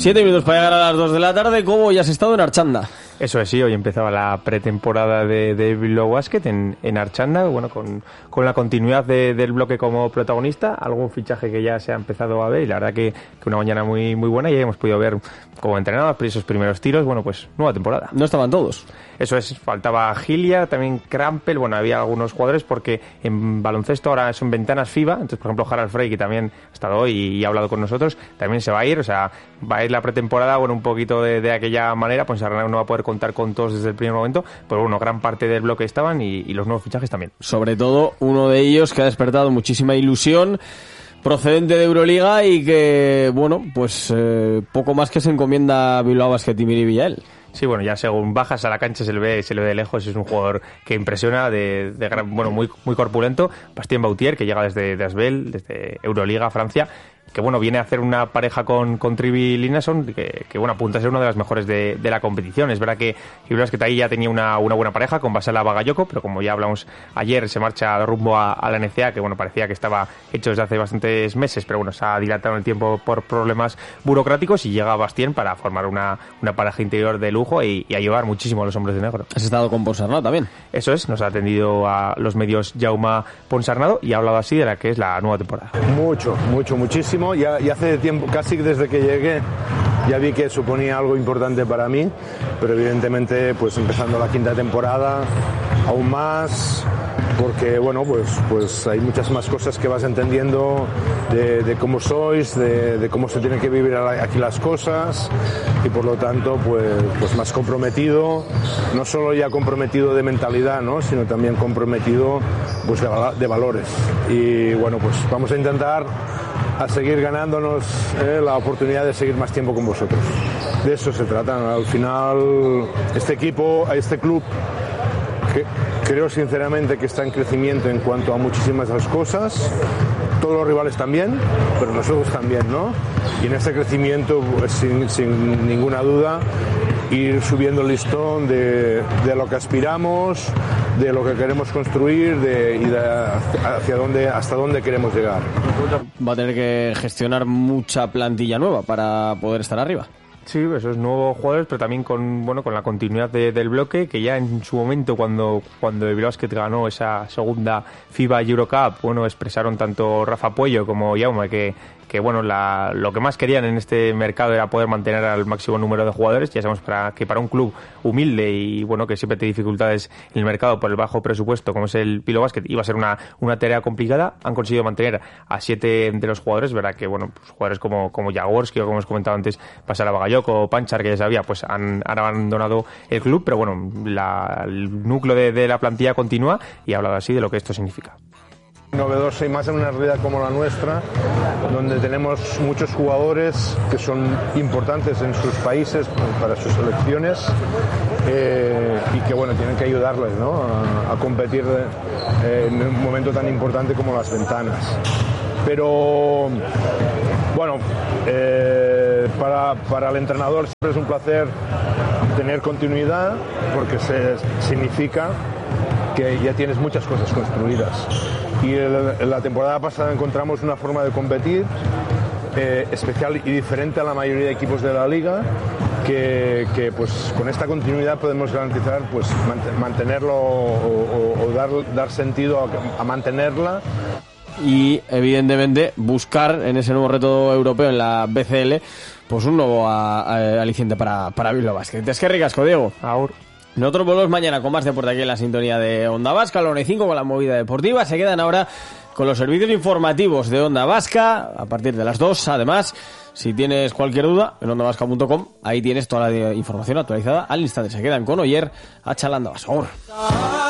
7 minutos para llegar a las 2 de la tarde. ¿Cómo ya has estado en Archanda? Eso es, sí, hoy empezaba la pretemporada de Bilbao Basket en Archanda, bueno, con la continuidad del bloque como protagonista, algún fichaje que ya se ha empezado a ver y la verdad que una mañana muy buena y ya hemos podido ver cómo entrenaban esos primeros tiros, bueno, pues nueva temporada. No estaban todos. Eso es, faltaba Gilia, también Krampel, bueno, había algunos jugadores porque en baloncesto ahora son ventanas FIBA, entonces por ejemplo Harald Frey, que también ha estado hoy y ha hablado con nosotros, también se va a ir, o sea, va a ir la pretemporada, bueno, un poquito de aquella manera, pues ahora no va a poder contar con todos desde el primer momento, pero bueno, gran parte del bloque estaban y los nuevos fichajes también. Sobre todo uno de ellos que ha despertado muchísima ilusión, procedente de Euroliga y que, bueno, pues poco más que se encomienda a Bilbao Basket y Miri Villael. Sí, bueno, ya según bajas a la cancha se le ve de lejos, es un jugador que impresiona, de gran, bueno, muy corpulento. Bastien Bautier, que llega desde Asbel, desde Euroliga, Francia, que bueno, viene a hacer una pareja con Trivi Linnason, que bueno, apunta a ser una de las mejores de la competición. Es verdad que ahí ya tenía una buena pareja con Vasala Bagayoko, pero como ya hablamos ayer, se marcha rumbo a la NCAA, que bueno, parecía que estaba hecho desde hace bastantes meses, pero bueno, se ha dilatado en el tiempo por problemas burocráticos y llega Bastien para formar una pareja interior de lujo y ayudar muchísimo a los hombres de negro. ¿Has estado con Ponsarnado también? Eso es, nos ha atendido a los medios Jaume Ponsarnado y ha hablado así de la que es la nueva temporada. Muchísimo. Ya hace tiempo, casi desde que llegué, ya vi que suponía algo importante para mí, pero evidentemente pues empezando la quinta temporada aún más, porque bueno, pues hay muchas más cosas que vas entendiendo de cómo sois, de cómo se tienen que vivir aquí las cosas y por lo tanto pues más comprometido, no solo ya comprometido de mentalidad, ¿no?, sino también comprometido pues de valores. Y bueno, pues vamos a intentar a seguir ganándonos la oportunidad de seguir más tiempo con vosotros. De eso se trata. Al final, este equipo, este club, que creo sinceramente que está en crecimiento en cuanto a muchísimas de las cosas. Todos los rivales también, pero nosotros también, ¿no? Y en este crecimiento, pues, sin ninguna duda, ir subiendo el listón de lo que aspiramos, de lo que queremos construir hasta dónde queremos llegar. Va a tener que gestionar mucha plantilla nueva para poder estar arriba. Sí, esos nuevos jugadores, pero también con la continuidad del bloque, que ya en su momento cuando el Bilbao Basket ganó esa segunda FIBA Eurocup, bueno, expresaron tanto Rafa Puello como Jaume que bueno, lo que más querían en este mercado era poder mantener al máximo número de jugadores. Ya sabemos que para un club humilde y bueno, que siempre tiene dificultades en el mercado por el bajo presupuesto como es el Bilbao Basket, iba a ser una tarea complicada. Han conseguido mantener a 7 de los jugadores, verdad que bueno, pues jugadores como Jaworski o como hemos comentado antes, Pasala Bagayoko o Panchar, que ya sabía, pues han abandonado el club, pero bueno, el núcleo de la plantilla continúa y ha hablado así de lo que esto significa. Novedoso y más en una realidad como la nuestra, donde tenemos muchos jugadores que son importantes en sus países para sus selecciones y que bueno, tienen que ayudarles, ¿no?, a competir en un momento tan importante como las ventanas. Pero bueno, para el entrenador siempre es un placer tener continuidad, porque significa que ya tienes muchas cosas construidas. Y en la temporada pasada encontramos una forma de competir especial y diferente a la mayoría de equipos de la liga, que pues con esta continuidad podemos garantizar pues mantenerlo o dar sentido a mantenerla. Y evidentemente buscar en ese nuevo reto europeo en la BCL pues un nuevo aliciente para Bilbao Basket. Es que ricasco, Diego. Aur. Nosotros volvemos mañana con más deporte aquí en la sintonía de Onda Vasca, la 1 y 5 con la movida deportiva. Se quedan ahora con los servicios informativos de Onda Vasca a partir de las 2. Además, si tienes cualquier duda, en ondavasca.com, ahí tienes toda la información actualizada al instante. Se quedan con Oyer a Chalanda Vasca.